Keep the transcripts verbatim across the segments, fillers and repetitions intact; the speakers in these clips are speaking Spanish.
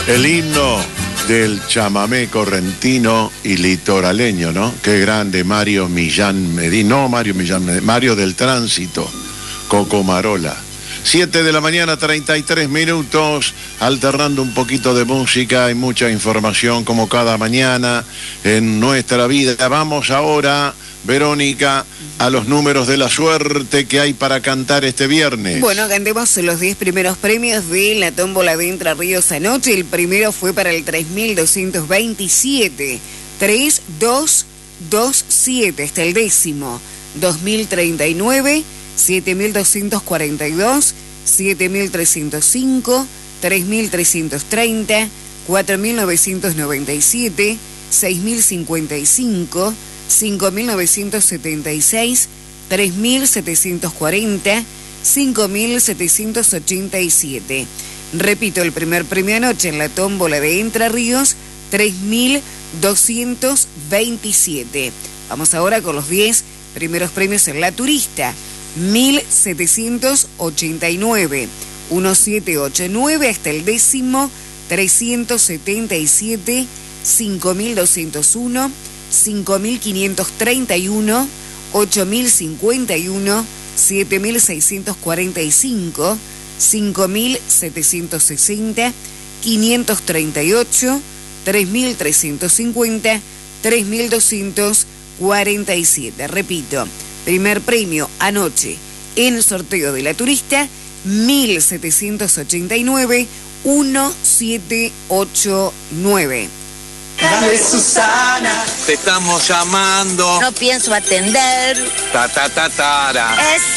El himno del chamamé correntino y litoraleño, ¿no? Qué grande Mario Millán Medina, no Mario Millán Medina, Mario del Tránsito, Cocomarola. siete de la mañana, treinta y tres minutos, alternando un poquito de música y mucha información como cada mañana en nuestra vida. Vamos ahora, Verónica, a los números de la suerte que hay para cantar este viernes. Bueno, cantemos los diez primeros premios de la tómbola de Entre Ríos anoche. El primero fue para el tres mil doscientos veintisiete, tres dos dos siete, hasta el décimo, dos mil treinta y nueve, siete mil doscientos cuarenta y dos, siete mil trescientos cinco, tres mil trescientos treinta, cuatro mil novecientos noventa y siete, seis mil cincuenta y cinco, cinco mil novecientos setenta y seis, tres mil setecientos cuarenta, cinco mil setecientos ochenta y siete. Repito, el primer premio anoche en la tómbola de Entre Ríos, tres mil doscientos veintisiete. Vamos ahora con los diez primeros premios en La Turista. mil setecientos ochenta y nueve, mil setecientos ochenta y nueve hasta el décimo, trescientos setenta y siete, cinco mil doscientos uno, cinco mil quinientos treinta y uno, ocho mil cincuenta y uno, siete mil seiscientos cuarenta y cinco, cinco mil setecientos sesenta, quinientos treinta y ocho, tres mil trescientos cincuenta, tres mil doscientos cuarenta y siete. Repito, primer premio anoche en el sorteo de La Turista, mil setecientos ochenta y nueve, mil setecientos ochenta y nueve. Dale, Susana, te estamos llamando. no pienso atender. Ta ta ta tara.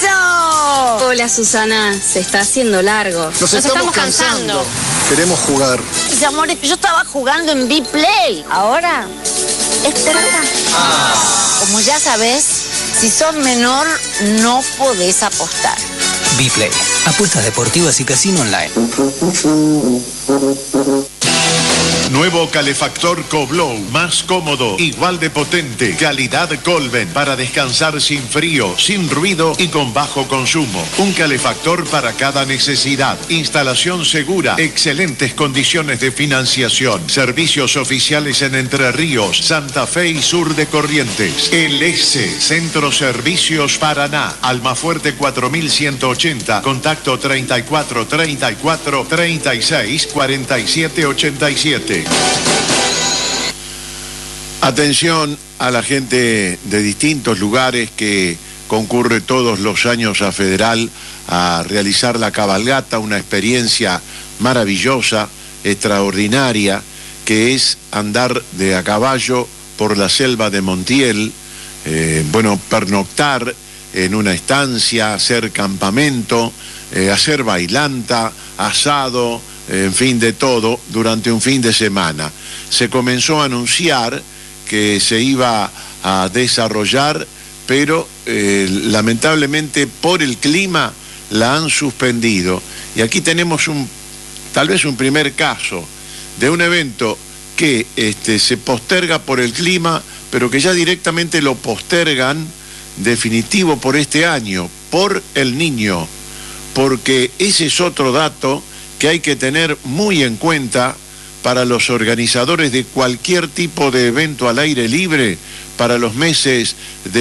¡Eso! Hola Susana, se está haciendo largo. Nos, Nos estamos, estamos cansando. cansando. Queremos jugar. Mis amores, yo estaba jugando en B-Play. Ahora, este ah. Como ya sabes, si sos menor, no podés apostar. B-Play, apuestas deportivas y casino online. Nuevo calefactor Coblow, más cómodo, igual de potente, calidad Colven, para descansar sin frío, sin ruido y con bajo consumo. Un calefactor para cada necesidad, instalación segura, excelentes condiciones de financiación, servicios oficiales en Entre Ríos, Santa Fe y sur de Corrientes. El S, Centro Servicios Paraná, Almafuerte cuatro mil ciento ochenta, contacto treinta y cuatro, treinta y cuatro, treinta y seis, cuarenta y siete, ochenta y siete. Atención a la gente de distintos lugares que concurre todos los años a Federal a realizar la cabalgata, una experiencia maravillosa, extraordinaria, que es andar de a caballo por la selva de Montiel, eh, bueno, pernoctar en una estancia, hacer campamento, eh, hacer bailanta, asado, en fin, de todo, durante un fin de semana. Se comenzó a anunciar que se iba a desarrollar, pero eh, lamentablemente por el clima la han suspendido. Y aquí tenemos un, tal vez un primer caso de un evento que este, se posterga por el clima, pero que ya directamente lo postergan definitivo por este año, por el niño, porque ese es otro dato que hay que tener muy en cuenta para los organizadores de cualquier tipo de evento al aire libre para los meses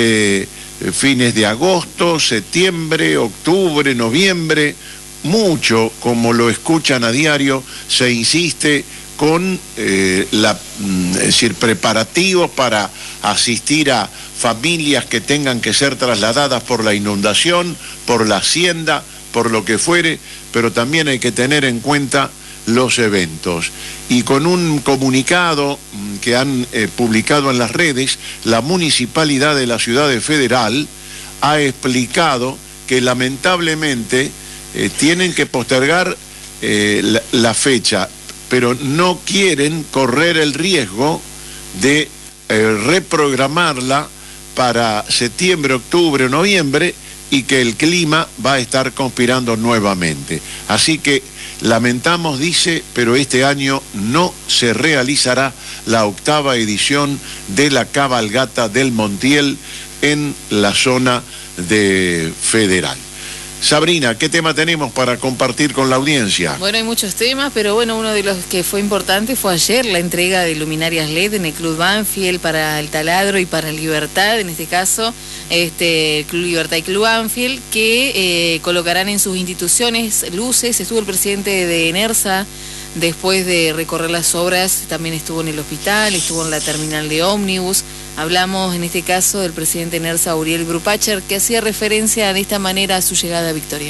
de fines de agosto, septiembre, octubre, noviembre. Mucho, como lo escuchan a diario, se insiste con eh, la, es decir, preparativos para asistir a familias que tengan que ser trasladadas por la inundación, por la hacienda, por lo que fuere, pero también hay que tener en cuenta los eventos. Y con un comunicado que han eh, publicado en las redes, la Municipalidad de la Ciudad de Federal ha explicado que lamentablemente eh, tienen que postergar eh, la, la fecha, pero no quieren correr el riesgo de eh, reprogramarla para septiembre, octubre, noviembre, y que el clima va a estar conspirando nuevamente. Así que lamentamos, dice, pero este año no se realizará la octava edición de la cabalgata del Montiel en la zona de Federal. Sabrina, ¿qué tema tenemos para compartir con la audiencia? Bueno, hay muchos temas, pero bueno, uno de los que fue importante fue ayer la entrega de luminarias L E D en el Club Banfield para el Taladro y para Libertad, en este caso, este Club Libertad y Club Banfield, que eh, colocarán en sus instituciones luces. Estuvo el presidente de ENERSA después de recorrer las obras, también estuvo en el hospital, estuvo en la terminal de ómnibus. Hablamos en este caso del presidente ENERSA, Uriel Brupacher, que hacía referencia de esta manera a su llegada a Victoria.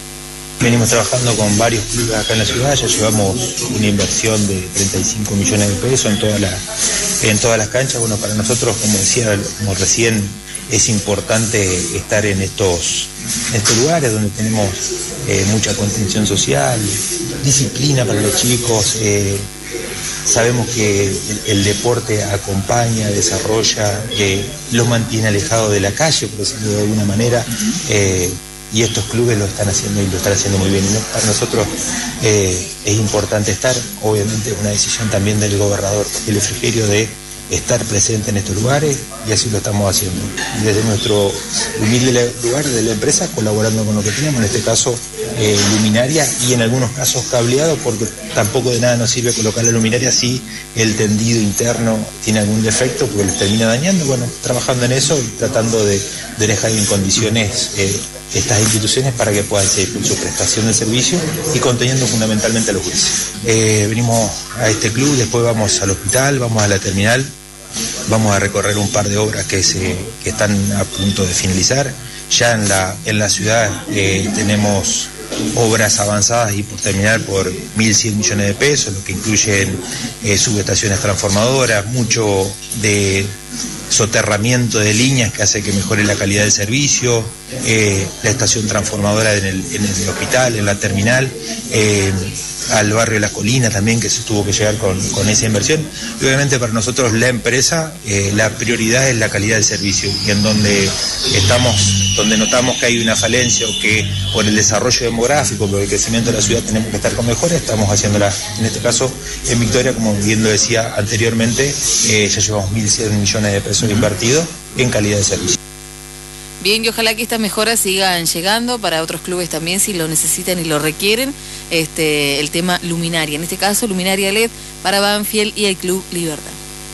Venimos trabajando con varios clubes acá en la ciudad, ya llevamos una inversión de treinta y cinco millones de pesos en, toda la, en todas las canchas. Bueno, para nosotros, como decía, como recién, es importante estar en estos, en estos lugares donde tenemos eh, mucha contención social, disciplina para los chicos. Eh, sabemos que el, el deporte acompaña, desarrolla, eh, los mantiene alejados de la calle, por decirlo de alguna manera. Eh, y estos clubes lo están haciendo y lo están haciendo muy bien. Y no, para nosotros eh, es importante estar, obviamente una decisión también del gobernador, el refrigerio de estar presente en estos lugares, y así lo estamos haciendo. Desde nuestro humilde lugar de la empresa, colaborando con lo que tenemos, en este caso eh, luminaria y en algunos casos cableado, porque tampoco de nada nos sirve colocar la luminaria si el tendido interno tiene algún defecto, porque les termina dañando. Bueno, trabajando en eso y tratando de, de dejar en condiciones eh, estas instituciones para que puedan seguir con su prestación de servicio y conteniendo fundamentalmente a los jueces. Eh, venimos a este club, después vamos al hospital, vamos a la terminal, vamos a recorrer un par de obras que, se, que están a punto de finalizar. Ya en la, en la ciudad eh, tenemos obras avanzadas y por terminar por mil cien millones de pesos, lo que incluyen eh, subestaciones transformadoras, mucho de soterramiento de líneas que hace que mejore la calidad del servicio, eh, la estación transformadora en el, en el hospital, en la terminal, eh, al barrio La Colina también, que se tuvo que llegar con, con esa inversión. Y obviamente para nosotros la empresa, eh, la prioridad es la calidad del servicio, y en donde estamos, donde notamos que hay una falencia o que por el desarrollo demográfico, por el crecimiento de la ciudad tenemos que estar con mejores, estamos haciéndola, en este caso en Victoria, como bien lo decía anteriormente, eh, ya llevamos mil cien millones de pesos invertidos en calidad de servicio. Bien, y ojalá que estas mejoras sigan llegando para otros clubes también si lo necesitan y lo requieren. Este, el tema luminaria, en este caso luminaria L E D para Banfield y el Club Libertad.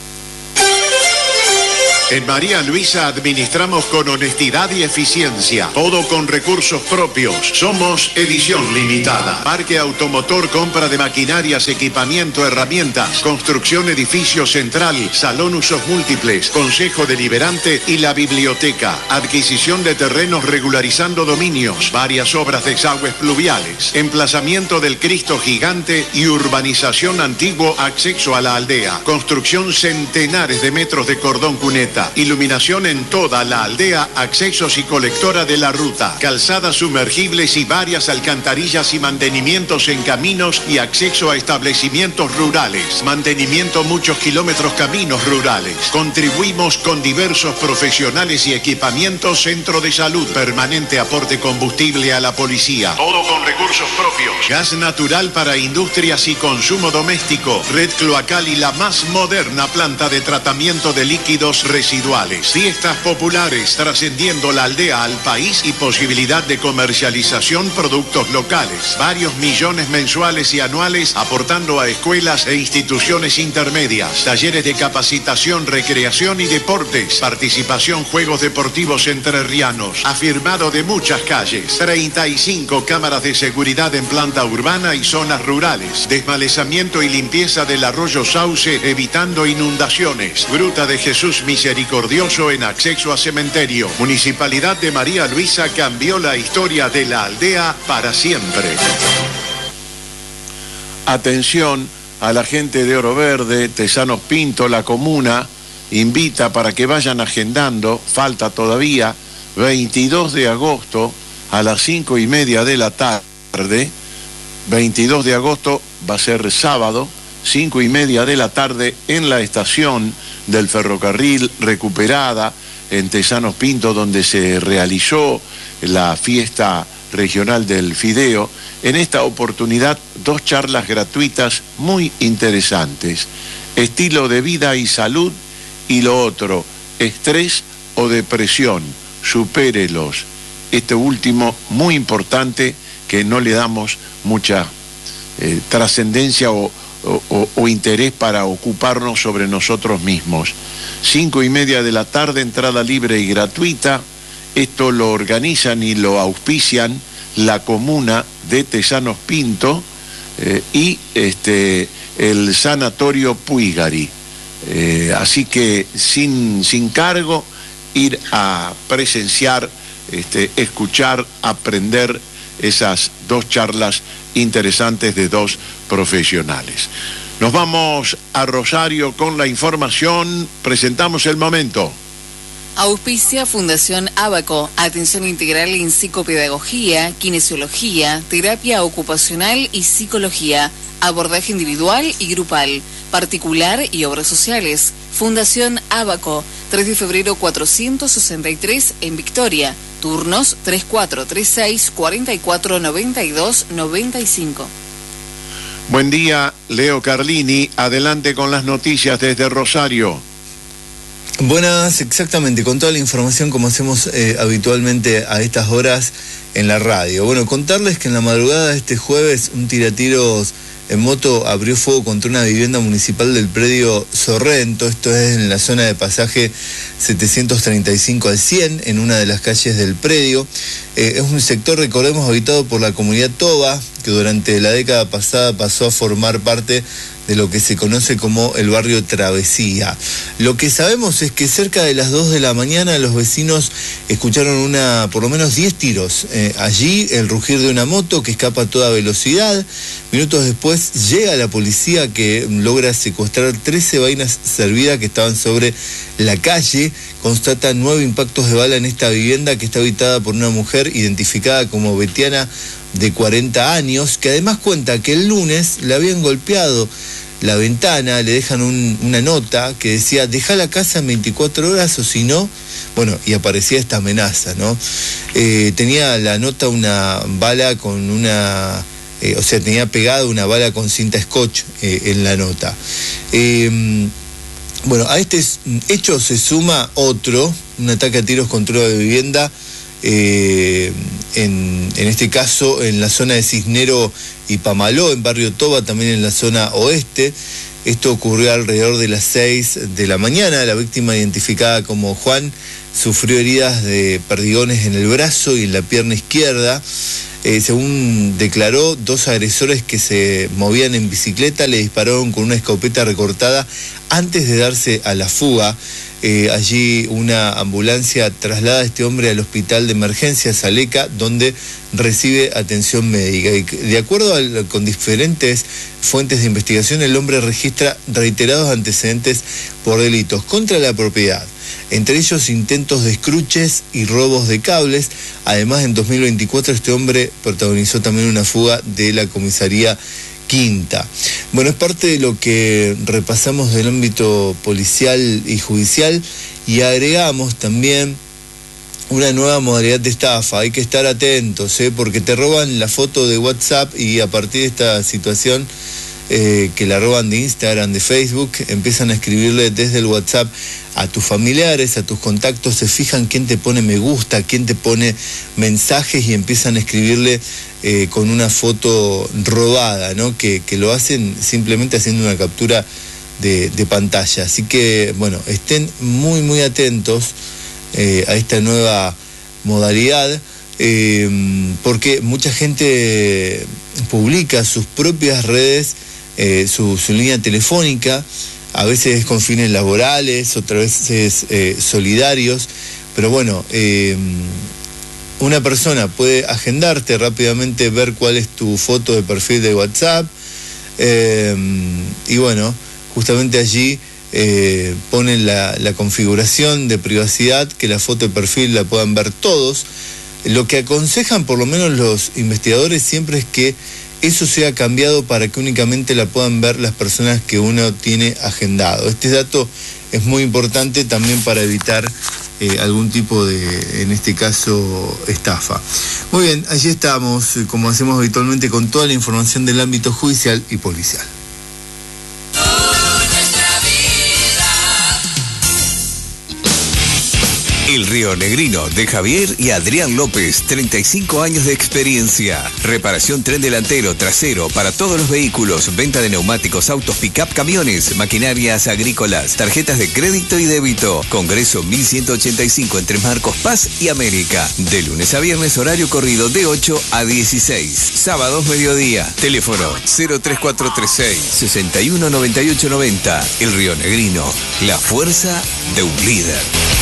En María Luisa administramos con honestidad y eficiencia, todo con recursos propios. Somos edición limitada. Parque automotor, compra de maquinarias, equipamiento, herramientas, construcción edificio central, salón usos múltiples, consejo deliberante y la biblioteca. Adquisición de terrenos regularizando dominios, varias obras de desagües pluviales, emplazamiento del Cristo Gigante y urbanización antiguo, acceso a la aldea. Construcción centenares de metros de cordón cuneta. Iluminación en toda la aldea, accesos y colectora de la ruta, calzadas sumergibles y varias alcantarillas y mantenimientos en caminos y acceso a establecimientos rurales. Mantenimiento muchos kilómetros caminos rurales. Contribuimos con diversos profesionales y equipamientos, centro de salud, permanente aporte combustible a la policía. Todo con recursos propios. Gas natural para industrias y consumo doméstico. Red cloacal y la más moderna planta de tratamiento de líquidos residuales. Fiestas populares trascendiendo la aldea al país y posibilidad de comercialización productos locales. Varios millones mensuales y anuales aportando a escuelas e instituciones intermedias. Talleres de capacitación, recreación y deportes. Participación, juegos deportivos entrerrianos. Afirmado de muchas calles. treinta y cinco cámaras de seguridad en planta urbana y zonas rurales. Desmalezamiento y limpieza del arroyo Sauce evitando inundaciones. Gruta de Jesús Misericordioso en acceso a cementerio. Municipalidad de María Luisa cambió la historia de la aldea para siempre. Atención a la gente de Oro Verde, Tesanos Pinto, la comuna invita para que vayan agendando, falta todavía, veintidós de agosto a las cinco y media de la tarde, veintidós de agosto va a ser sábado, cinco y media de la tarde en la estación del ferrocarril recuperada en Tesanos Pinto, donde se realizó la fiesta regional del fideo. En esta oportunidad, dos charlas gratuitas muy interesantes. Estilo de vida y salud, y lo otro, estrés o depresión, supérelos. este último muy importante que no le damos mucha eh, trascendencia o, o, o interés para ocuparnos sobre nosotros mismos. Cinco y media de la tarde, entrada libre y gratuita. Esto lo organizan y lo auspician la comuna de Tesanos Pinto eh, y este, el Sanatorio Puigari. Eh, así que sin, sin cargo, ir a presenciar, este, escuchar, aprender esas dos charlas interesantes de dos profesionales. Nos vamos a Rosario con la información. Presentamos el momento. Auspicia Fundación Ábaco, atención integral en psicopedagogía, kinesiología, terapia ocupacional y psicología, abordaje individual y grupal, particular y obras sociales. Fundación Ábaco, tres de febrero cuatrocientos sesenta y tres en Victoria, turnos tres cuatro tres seis, cuatro cuatro nueve dos, nueve cinco. Buen día, Leo Carlini, adelante con las noticias desde Rosario. Buenas, exactamente, con toda la información como hacemos eh, habitualmente a estas horas en la radio. Bueno, contarles que en la madrugada de este jueves un tiratiros en moto abrió fuego contra una vivienda municipal del predio Sorrento, esto es en la zona de pasaje setecientos treinta y cinco al cien, en una de las calles del predio. Eh, es un sector, recordemos, habitado por la comunidad Toba, que durante la década pasada pasó a formar parte de lo que se conoce como el barrio Travesía. Lo que sabemos es que cerca de las dos de la mañana los vecinos escucharon una, por lo menos diez tiros. Eh, allí el rugir de una moto que escapa a toda velocidad. Minutos después llega la policía que logra secuestrar trece vainas servidas que estaban sobre la calle. Constatan nueve impactos de bala en esta vivienda que está habitada por una mujer identificada como Betiana, de cuarenta años, que además cuenta que el lunes le habían golpeado la ventana, le dejan un, una nota que decía, deja la casa en veinticuatro horas o si no, bueno, y aparecía esta amenaza, ¿no? Eh, tenía la nota una bala con una, eh, o sea, tenía pegada una bala con cinta scotch eh, en la nota. Eh, bueno, a este hecho se suma otro, un ataque a tiros contra una vivienda, Eh, en, en este caso en la zona de Cisnero y Pamaló, en barrio Toba, también en la zona oeste. Esto ocurrió alrededor de las seis de la mañana. La víctima, identificada como Juan, sufrió heridas de perdigones en el brazo y en la pierna izquierda. Eh, según declaró, dos agresores que se movían en bicicleta le dispararon con una escopeta recortada antes de darse a la fuga. Eh, allí una ambulancia traslada a este hombre al hospital de emergencia Saleca, donde recibe atención médica. Y de acuerdo al, con diferentes fuentes de investigación, el hombre registra reiterados antecedentes por delitos contra la propiedad, entre ellos intentos de escruches y robos de cables. Además, en dos mil veinticuatro este hombre protagonizó también una fuga de la comisaría Quinta. Bueno, es parte de lo que repasamos del ámbito policial y judicial, y agregamos también una nueva modalidad de estafa. Hay que estar atentos, ¿eh? Porque te roban la foto de WhatsApp y a partir de esta situación eh, que la roban de Instagram, de Facebook, empiezan a escribirle desde el WhatsApp a tus familiares, a tus contactos, se fijan quién te pone me gusta, quién te pone mensajes y empiezan a escribirle eh, con una foto robada, ¿no? Que, que lo hacen simplemente haciendo una captura de, de pantalla. Así que, bueno, estén muy, muy atentos eh, a esta nueva modalidad, eh, porque mucha gente publica sus propias redes, eh, su, su línea telefónica, a veces con fines laborales, otras veces eh, solidarios, pero bueno, eh, una persona puede agendarte rápidamente, ver cuál es tu foto de perfil de WhatsApp, eh, y bueno, justamente allí eh, ponen la, la configuración de privacidad, que la foto de perfil la puedan ver todos. Lo que aconsejan por lo menos los investigadores siempre es que eso sea cambiado para que únicamente la puedan ver las personas que uno tiene agendado. Este dato es muy importante también para evitar eh, algún tipo de, en este caso, estafa. Muy bien, allí estamos, como hacemos habitualmente, con toda la información del ámbito judicial y policial. El Río Negrino de Javier y Adrián López, treinta y cinco años de experiencia. Reparación tren delantero, trasero para todos los vehículos, venta de neumáticos, autos, pick-up, camiones, maquinarias agrícolas, tarjetas de crédito y débito. Congreso mil ciento ochenta y cinco entre Marcos Paz y América. De lunes a viernes, horario corrido de ocho a dieciséis. Sábados mediodía. Teléfono cero tres cuatro tres seis, seis uno nueve ocho nueve cero. El Río Negrino, la fuerza de un líder.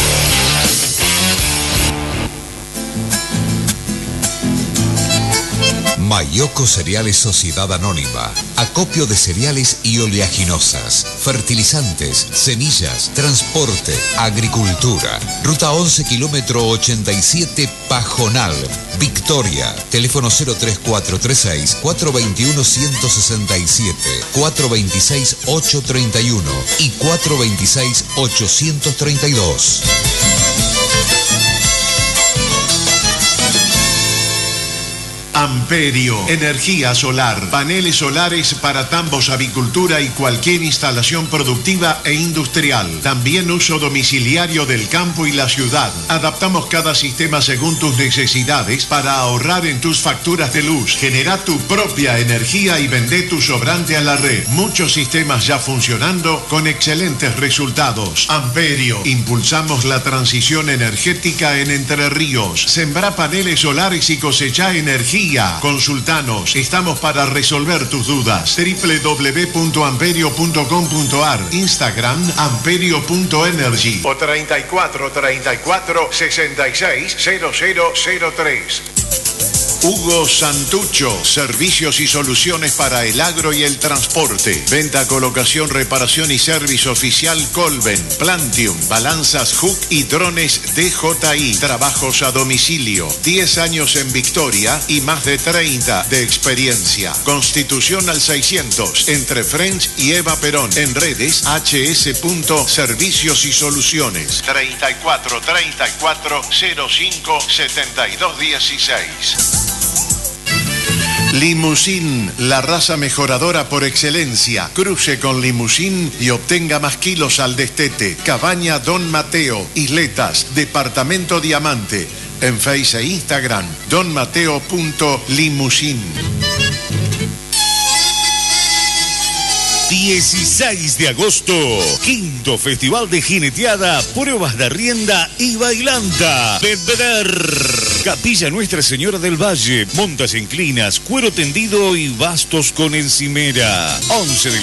Mayoco Cereales Sociedad Anónima. Acopio de cereales y oleaginosas, fertilizantes, semillas, transporte, agricultura. Ruta once, kilómetro ochenta y siete, Pajonal, Victoria. Teléfono cero tres cuatro tres seis, cuatro dos uno, uno seis siete, cuatro dos seis, ocho tres uno y cuatro dos seis, ocho tres dos. Amperio, energía solar, paneles solares para tambos, avicultura y cualquier instalación productiva e industrial. También uso domiciliario del campo y la ciudad. Adaptamos cada sistema según tus necesidades para ahorrar en tus facturas de luz. Genera tu propia energía y vende tu sobrante a la red. Muchos sistemas ya funcionando con excelentes resultados. Amperio, impulsamos la transición energética en Entre Ríos. Sembra paneles solares y cosecha energía. Consultanos, estamos para resolver tus dudas. doble u doble u doble u punto amperio punto com punto a r, Instagram amperio punto energy o treinta y cuatro, treinta y cuatro, sesenta y seis, cero cero cero tres. Hugo Santucho, servicios y soluciones para el agro y el transporte. Venta, colocación, reparación y servicio oficial Colben, Plantium, balanzas Hook y drones D J I. Trabajos a domicilio. diez años en Victoria y más de treinta de experiencia. Constitución al seiscientos, entre French y Eva Perón. En redes h s punto servicios y soluciones. treinta y cuatro, treinta y cuatro, cero cinco, setenta y dos dieciséis. Limusín, la raza mejoradora por excelencia. Cruce con Limusín y obtenga más kilos al destete. Cabaña Don Mateo, Isletas, Departamento Diamante. En Face e Instagram, donmateo punto limusín. dieciséis de agosto, quinto Festival de Jineteada, Pruebas de Rienda y Bailanta. Belvedere. Capilla Nuestra Señora del Valle, montas inclinas, cuero tendido y bastos con encimera. once de la